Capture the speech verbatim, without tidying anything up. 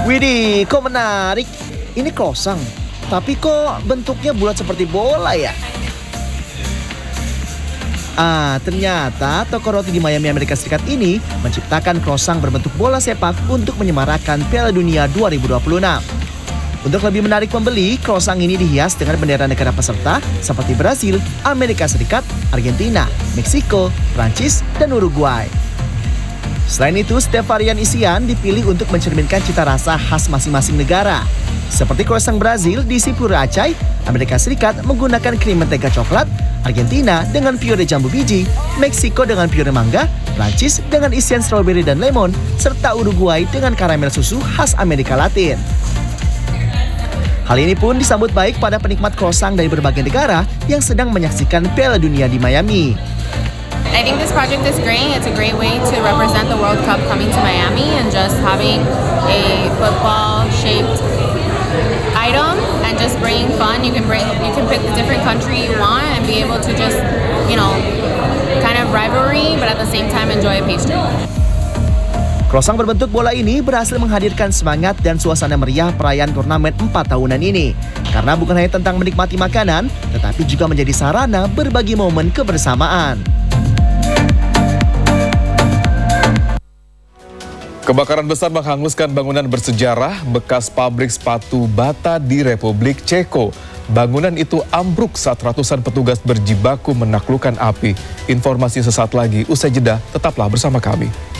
Widih, kok menarik. Ini croissant, tapi kok bentuknya bulat seperti bola ya? Ah, ternyata toko roti di Miami, Amerika Serikat ini menciptakan croissant berbentuk bola sepak untuk menyemarakan Piala Dunia dua ribu dua puluh enam. Untuk lebih menarik pembeli, croissant ini dihias dengan bendera negara peserta seperti Brasil, Amerika Serikat, Argentina, Meksiko, Prancis, dan Uruguay. Selain itu, setiap varian isian dipilih untuk mencerminkan cita rasa khas masing-masing negara. Seperti croissant Brazil diisi puree acai, Amerika Serikat menggunakan krim mentega coklat, Argentina dengan puree jambu biji, Meksiko dengan puree mangga, Prancis dengan isian strawberry dan lemon, serta Uruguay dengan karamel susu khas Amerika Latin. Hal ini pun disambut baik pada penikmat croissant dari berbagai negara yang sedang menyaksikan Piala Dunia di Miami. I think this project is great. It's a great way to represent the World Cup coming to Miami and just having a football-shaped item and just bringing fun. You can bring, you can pick the different country you want and be able to just, you know, kind of rivalry, but at the same time enjoy a pastry. Croissant berbentuk bola ini berhasil menghadirkan semangat dan suasana meriah perayaan turnamen empat tahunan ini. Karena bukan hanya tentang menikmati makanan, tetapi juga menjadi sarana berbagi momen kebersamaan. Kebakaran besar menghanguskan bangunan bersejarah bekas pabrik sepatu bata di Republik Ceko. Bangunan itu ambruk saat ratusan petugas berjibaku menaklukkan api. Informasi sesaat lagi, usai jeda, tetaplah bersama kami.